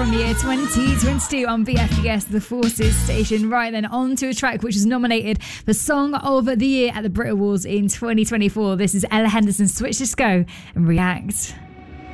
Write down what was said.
from the year 2022 on BFBS, the Forces station. Right then, on to a track which was nominated for Song of the Year at the Brit Awards in 2024. This is Ella Henderson, Switch Disco and React.